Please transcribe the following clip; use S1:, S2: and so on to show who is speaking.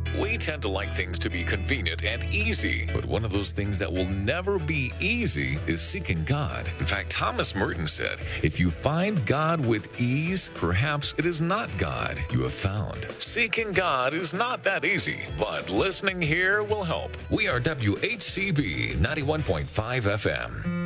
S1: We tend to like things to be convenient and easy, but one of those things that will never be easy is seeking God. In fact, Thomas Merton said, if you find God with ease, perhaps it is not God you have found. Seeking God is not that easy, but listening here will help. We are WHCB 91.5 FM.